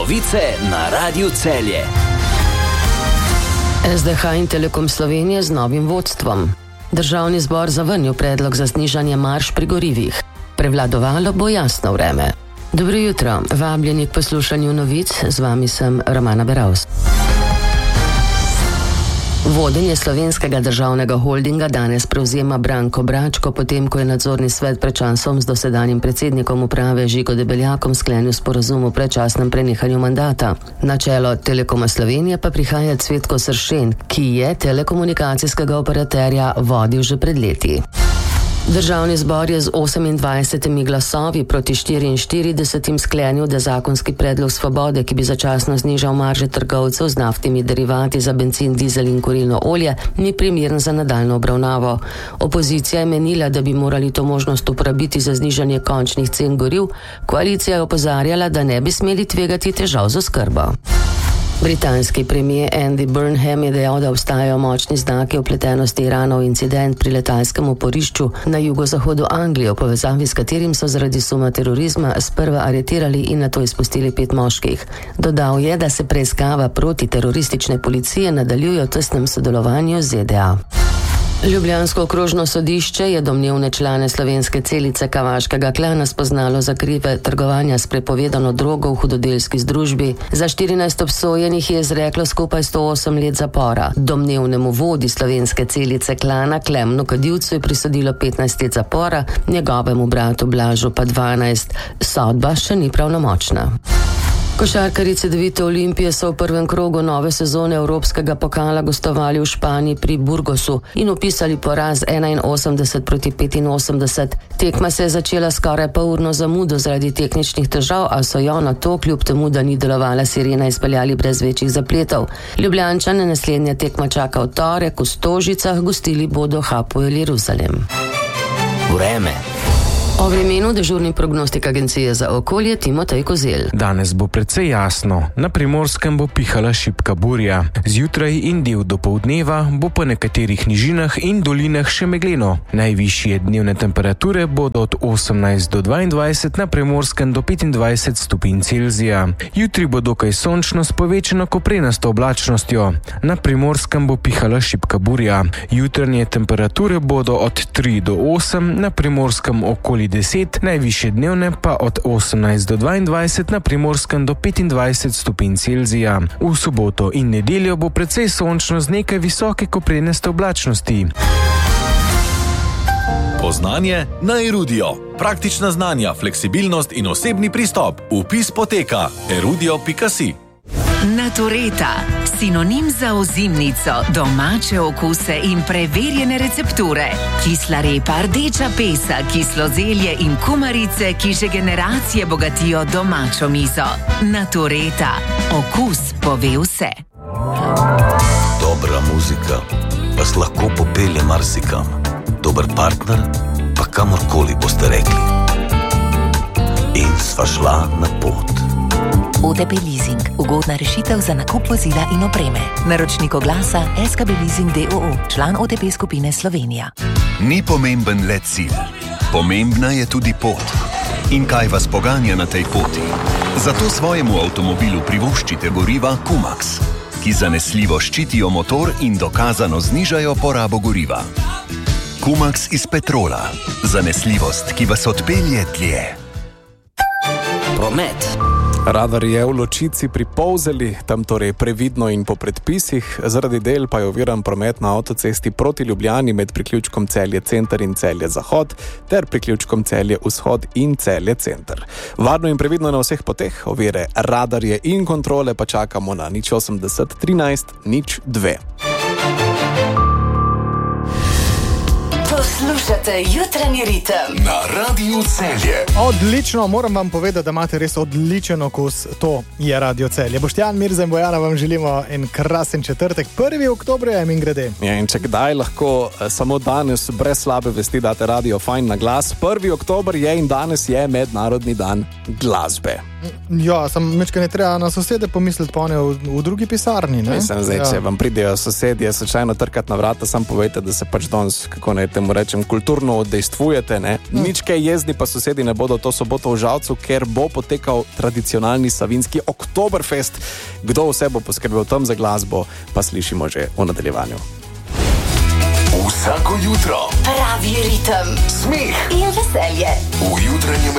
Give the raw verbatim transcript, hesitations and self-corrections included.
Novice na Radiu Celje. S D H in Telekom Slovenije z novim vodstvom. Državni zbor zavrnil predlog za znižanje marž pri gorivih. Prevladovalo bo jasno vreme. Dobro jutro, vabljeni k poslušanju novic, z vami sem Romana Beravs. Vodenje Slovenskega državnega holdinga danes prevzema Branko Bračko, potem ko je nadzorni svet pred časom z dosedanjim predsednikom uprave Žigo Debeljakom sklenil sporazum o predčasnem prenehanju mandata. Na čelo Telekoma Slovenije pa prihaja Cvetko Sršen, ki je telekomunikacijskega operaterja vodil že pred leti. Državni zbor je z osemindvajsetimi glasovi proti štiriinštiridesetim sklenil, da zakonski predlog Svobode, ki bi začasno znižal marže trgovcev z naftnimi derivati za bencin, dizel in kurilno olje, ni primeren za nadaljnjo obravnavo. Opozicija je menila, da bi morali to možnost uporabiti za znižanje končnih cen goriv, koalicija je opozarjala, da ne bi smeli tvegati težav z oskrbo. Britanski premier Andy Burnham je dejal, da obstajajo močni znaki vpletenosti Irana v incident pri letalskem oporišču na jugozahodu Anglije, v povezavi s katerim so zaradi suma terorizma sprva aretirali in nato izpustili pet moških. Dodal je, da se preiskava protiteroristične policije nadaljuje v tesnem sodelovanju z Z D A. Ljubljansko okrožno sodišče je domnevne člane slovenske celice Kavaškega klana spoznalo za krive trgovanja s prepovedano drogo v hudodelski združbi. Za štirinajst obsojenih je izreklo skupaj sto osem let zapora. Domnevnemu vodi slovenske celice klana Klemnu Kadivcu je prisodilo petnajst let zapora, njegovemu bratu Blažu pa dvanajst. Sodba še ni pravnomočna. Košarkarji Cedevite Olimpije so v prvem krogu nove sezone Evropskega pokala gostovali v Španiji pri Burgosu in opisali poraz enainosemdeset proti petinosemdeset. Tekma se je začela skoraj pol urno zamudo zaradi tehničnih težav, a so jo nato, kljub temu, da ni delovala sirena, izpeljali brez večjih zapletov. Ljubljančane naslednja tekma čaka v torek v Stožicah, gostili bodo Hapoel Jeruzalem. Vreme. O vremenu dežurni prognostik agencije za okolje Timotej Kozelj. Danes bo precej jasno. Na Primorskem bo pihala šibka burja. Zjutraj in del dopoldneva bo po nekaterih nižinah in dolinah še megleno. Najvišje dnevne temperature bodo od osemnajst do dvaindvajset, na Primorskem do petindvajset stopinj Celzija. Jutri bo dokaj sončno s povečano koprenasto oblačnostjo. Na Primorskem bo pihala šibka burja. Jutranje temperature bodo od tri do osem, na Primorskem okoli deset, najvišje dnevne pa od osemnajst do dvaindvajset, na Primorskem do petindvajset stopinj Celzija. V soboto in nedeljo bo precej sončno z nekaj visoke koprenaste oblačnosti. Poznanje na Erudio. Praktična znanja, fleksibilnost in osebni pristop. Vpis poteka erudio pika si. Natureta, sinonim za ozimnico, domače okuse in preverjene recepture. Kisla repa, rdeča pesa, kislo zelje in kumarice, ki že generacije bogatijo domačo mizo. Natureta, okus pove vse. Dobra muzika vas lahko popelje marsikam. Dober partner pa kamorkoli boste rekli. In sva šla na pot. O T P Leasing. Ugodna rešitev za nakup vozila in opreme. Naročnik oglasa S K B Leasing D O O, član O T P skupine Slovenija. Ni pomemben le cilj. Pomembna je tudi pot. In kaj vas poganja na tej poti? Zato svojemu avtomobilu privoščite goriva Kumax, ki zanesljivo ščitijo motor in dokazano znižajo porabo goriva. Kumax iz petrola. Zanesljivost, ki vas odpelje dlje. Promet. Radar je v Ločici pri Polzeli, tam torej previdno in po predpisih, zaradi del pa je oviran promet na avtocesti proti Ljubljani med priključkom Celje Center in Celje Zahod ter priključkom Celje Vzhod in Celje Center. Varno in previdno na vseh poteh, ovire, radarje in kontrole pa čakamo na nič osemdeset trinajst nič dve. Poslušate Jutranji ritem na Radiu Celje. Odlično, moram vam povedati, da imate res odličen okus. To je Radio Celje. Boštjan, Mirza in Bojana vam želimo en krasen četrtek. prvi oktober je mimogrede. Ja, in če kdaj lahko samo danes brez slabe vesti date Radio Fajn na glas. prvi oktober je in danes je mednarodni dan glasbe. Ja, sem mečka ne treba na sosede pomisliti pone v, v drugi pisarni, ne? Mislim, zdaj, ja. če vam pridejo sosedje slučajno trkati na vrata, sam povejte, da se pač danes, kako naj temu rečem, kulturno oddejstvujete, ne? Nič kaj jezni pa sosedi ne bodo to soboto v Žalcu, ker bo potekal tradicionalni savinjski Oktoberfest. Kdo vse bo poskrbel tam za glasbo, pa slišimo že v nadaljevanju. Vsako jutro pravi ritem, smeh in veselje v jutranjem